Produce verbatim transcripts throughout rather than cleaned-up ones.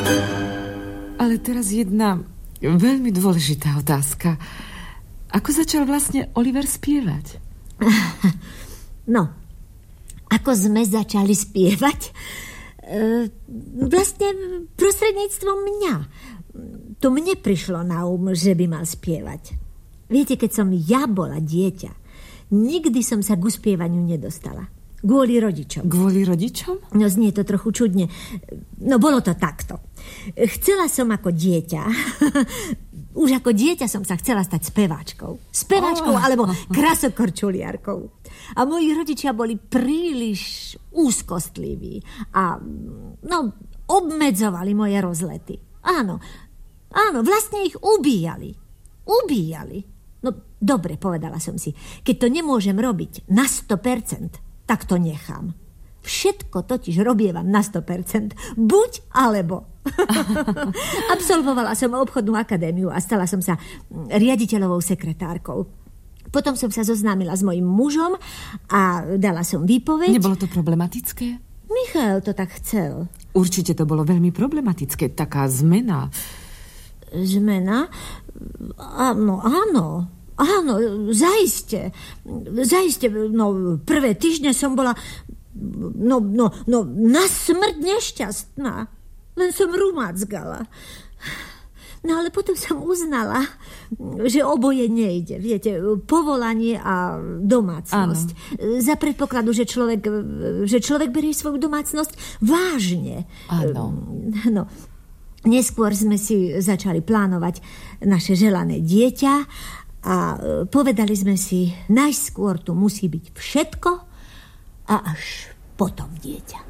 Ale teraz jedna veľmi dôležitá otázka. Ako začal vlastne Oliver spievať? No, ako sme začali spievať? E, vlastne prostredníctvom mňa. To mne prišlo na um, že by mal spievať. Viete, keď som ja bola dieťa, nikdy som sa k uspievaniu nedostala. Kvôli rodičom. Kvôli rodičom? No znie to trochu čudne. No bolo to takto. Chcela som ako dieťa, už ako dieťa som sa chcela stať speváčkou. Speváčkou oh. alebo krasokorčuliarkou. A moji rodičia boli príliš úzkostliví a no, obmedzovali moje rozlety. Áno, áno, vlastne ich ubíjali. Ubíjali. No dobre, povedala som si, keď to nemôžem robiť na sto percent, tak to nechám. Všetko totiž robievam na sto percent. Buď alebo. Absolvovala som obchodnú akadémiu a stala som sa riaditeľovou sekretárkou. Potom som sa zoznámila s mojím mužom a dala som výpoveď. Nebolo to problematické? Michael to tak chcel. Určite to bolo veľmi problematické, taká zmena. Zmena? Áno, áno. Áno, zaiste. Zaiste, no, prvé týždne som bola no, no, no, na smrť nešťastná. Len som rumacgala. No ale potom som uznala, že oboje nejde. Viete, povolanie a domácnosť. Áno. Za predpokladu, že človek, že človek berie svoju domácnosť vážne. Áno. No, neskôr sme si začali plánovať naše želané dieťa a povedali sme si, najskôr tu musí byť všetko a až potom dieťa.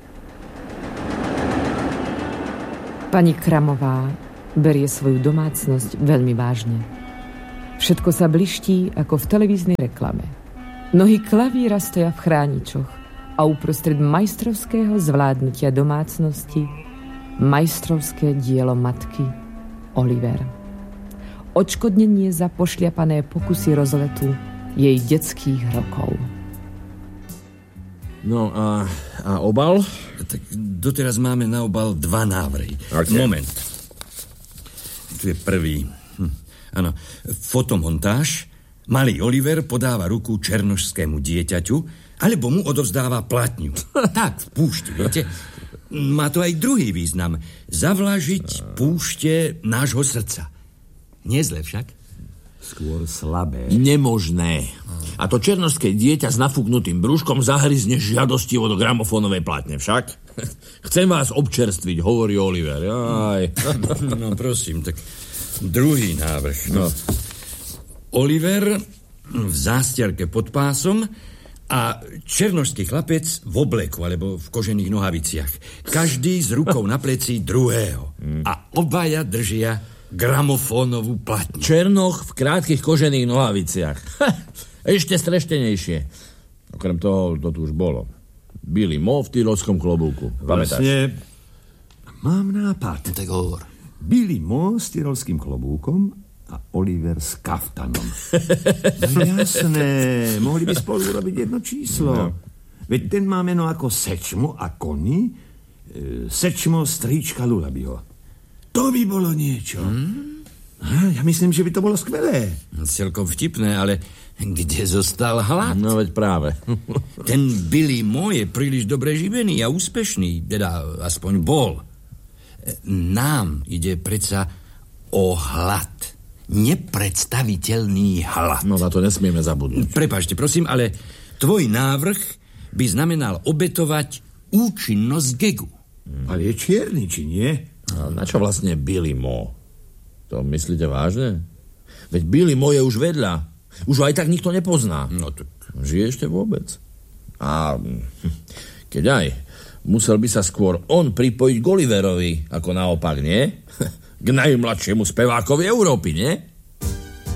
Pani Kramová berie svoju domácnosť veľmi vážne. Všetko sa bliští ako v televíznej reklame. Nohy klavíra stoja v chráničoch a uprostred majstrovského zvládnutia domácnosti majstrovské dielo matky Oliver. Odškodnenie za pošliapané pokusy rozletu jej detských rokov. No a, a obal? Tak doteraz máme na obal dva návrhy. Okay. Moment. Tu je prvý. Hm. Áno, fotomontáž. Malý Oliver podáva ruku černošskému dieťaťu, alebo mu odovzdáva platňu. Tak, v púšti, viete? Má to aj druhý význam. Zavlažiť púšte nášho srdca. Nie zle však? Skôr slabé. Nemožné. A to černošské dieťa s nafúknutým brúškom zahryzne žiadostivo do gramofónovej platne však. Chcem vás občerstviť, hovorí Oliver. Aj. No prosím, tak druhý návrh. No. Oliver v zástiarke pod pásom a černošský chlapec v obleku alebo v kožených nohaviciach. Každý s rukou na pleci druhého. A obaja držia gramofónovú platňu. Černoch v krátkych kožených nohaviciach. Ešte streštenejšie. Okrem toho, to tu už bolo. Billy Mo v tyrolskom klobúku. Pamätáš? Vlastne mám nápad. Tak hovor. Billy Mo s tyrolským klobúkom a Oliver s kaftanom. No jasné, mohli by spolu urobiť jedno číslo. No. Veď ten má meno ako Sečmo a Conny. E, Sečmo stríčka Lulabyho. To by bolo niečo. Hmm? Ja myslím, že by to bolo skvelé. Celkom vtipné, ale kde zostal hlad? No veď práve. Ten Billy Mo je príliš dobre živený a úspešný, teda aspoň bol. Nám ide predsa o hlad. Nepredstaviteľný hlad. No na to nesmieme zabudnúť. Prepáčte, prosím, ale tvoj návrh by znamenal obetovať účinnosť gegu. Hmm. Ale je čierny, či nie? A na čo vlastne Billy Mo? To myslíte vážne? Veď Billy Mo je už vedľa. Už ho aj tak nikto nepozná. No tak... Žije ešte vôbec? A keď aj, musel by sa skôr on pripojiť k Oliverovi, ako naopak, nie? K najmladšiemu spevákovi Európy, nie?